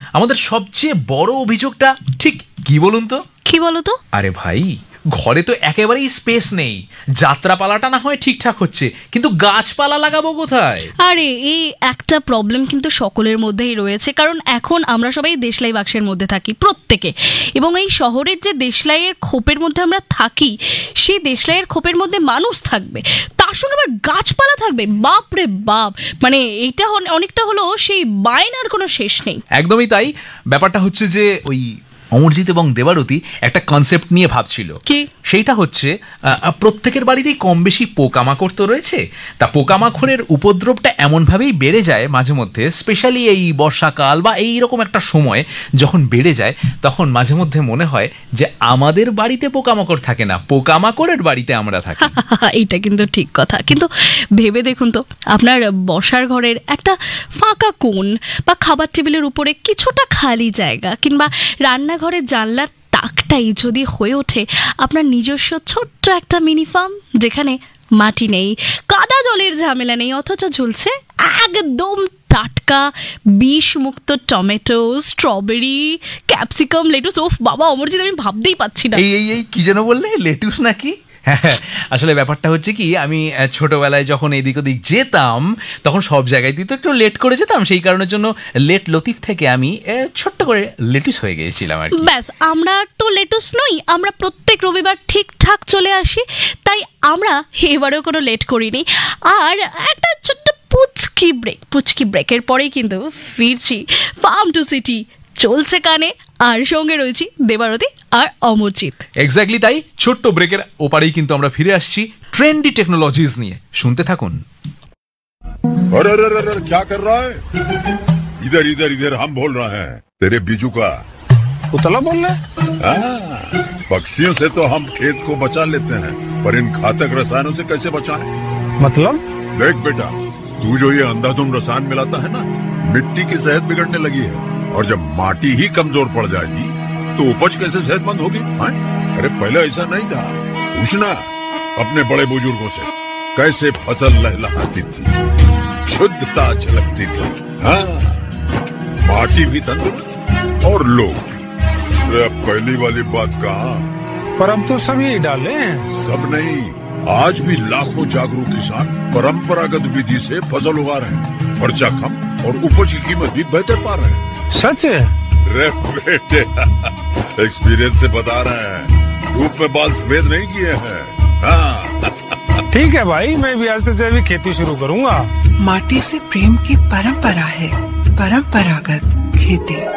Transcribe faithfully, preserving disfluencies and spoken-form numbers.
আমাদের সবচেয়ে বড় অভিযোগটা ঠিক কি বলুন তো? কি বলো তো? আরে ভাই, ঘরে তো একেবারেই স্পেস নেই। যাত্রাপালাটা না হয় ঠিকঠাক হচ্ছে, কিন্তু গাছপালা লাগাবো কোথায়? আরে এই একটা প্রবলেম কিন্তু সকলের মধ্যেই রয়েছে, কারণ এখন আমরা সবাই দেশলাই বাক্সের মধ্যে থাকি প্রত্যেকে, এবং এই শহরের যে দেশলাইয়ের খোপের মধ্যে আমরা থাকি, সেই দেশলাইয়ের খোপের মধ্যে মানুষ থাকবে, তার সঙ্গে আবার গাছপালা থাকবে। বাপ রে বাপ, মানে এইটা অনেকটা হলো সেই বায়নার কোনো শেষ নেই। একদমই তাই। ব্যাপারটা হচ্ছে যে ওই অমরজিৎ এবং দেবারতী একটা কনসেপ্ট নিয়ে ভাবছিল। কি? সেইটা হচ্ছে প্রত্যেকের বাড়িতেই কম বেশি পোকামাকড় তো রয়েছে, তা পোকামাকড়ের উপদ্রবটা এমনভাবেই বেড়ে যায় মাঝে মধ্যে, স্পেশালি এই বর্ষাকাল বা এই রকম একটা সময় যখন বেড়ে যায়, তখন মাঝে মধ্যে মনে হয় যে আমাদের বাড়িতে পোকামাকড় থাকে না, পোকামাকড়ের বাড়িতে আমরা থাকি। এইটা কিন্তু ঠিক কথা, কিন্তু ভেবে দেখুন তো, আপনার বসার ঘরের একটা ফাঁকা কোণ বা খাবার টেবিলের উপরে কিছুটা খালি জায়গা কিংবা রান্না ঘরের জানলার তাকটাই যদি হয়ে ওঠে আপনার নিজস্ব ছোট্ট একটা মিনি ফার্ম, যেখানে মাটি নেই, কাদা জলের ঝামেলা নেই, অথচ ঝুলছে একদম টাটকা বিষমুক্ত টমেটো, স্ট্রবেরি, ক্যাপসিকাম, লেটুস। ওফ বাবা অমরজিৎ, আমি ভাবতেই পাচ্ছি না। এই এই কি যেন বললে, লেটুস নাকি? আসলে ব্যাপারটা হচ্ছে কি, আমি ছোটবেলায় যখন এদিক ওদিক যেতাম তখন সব জায়গায় তো একটু লেট করে যেতাম, সেই কারণের জন্য লেট লতিফ থেকে আমি ছোট্ট করে লেটুস হয়ে গিয়েছিলাম আর কি। ব্যাস, আমরা তো লেটুস নই, আমরা প্রত্যেক রবিবার ঠিকঠাক চলে আসি, তাই আমরা এবারেও কোনো লেট করিনি। আর একটা ছোট্ট পুচকি ব্রেক, পুচকি ব্রেকের পরেই কিন্তু ফিরছি ফার্ম টু সিটি, চলছে কানে, আর সঙ্গে রয়েছি দেবারতী আর অমরজিৎ। এক্স্যাক্টলি তাই, ছোট্ট ব্রেকের ওপারেই কিন্তু আমরা ফিরে আসছি ট্রেন্ডি টেকনোলজিস নিয়ে। শুনতে থাকুন। अरे अरे अरे क्या कर रहा है? इधर इधर इधर हम बोल रहे हैं तेरे बीजू का। उतला बोल रहे? पक्षियों से तो हम खेत को बचा लेते हैं, पर इन घातक रसायनों से कैसे बचाएं? मतलब? देख बेटा, तू जो ये अंधाधुंध रसायन मिलाता है ना, मिट्टी की सेहत बिगड़ने लगी है, और जब माटी ही कमजोर पड़ जाएगी तो उपज कैसे सेहतमंद होगी? हाँ? अरे पहले ऐसा नहीं था। पूछना अपने बड़े बुजुर्गों से, कैसे फसल लहलहाती थी, शुद्धता झलकती थी। हाँ, माटी भी तंदुरुस्त और लोग भी। अरे अब पहली वाली बात कहाँ? पर अब तो सब यही डाले हैं। सब नहीं, आज भी लाखों जागरूक किसान परंपरागत विधि से फसल उगा रहे हैं, खर्चा कम और उपज की कीमत भी बेहतर पा रहे हैं। सच है? रे बेटे, एक्सपीरियंस से बता रहे हैं, धूप में बाल सफेद नहीं किए हैं। हाँ। ठीक है भाई, मैं भी आज से जैविक खेती शुरू करूंगा। माटी से प्रेम की परंपरा है, परंपरागत खेती।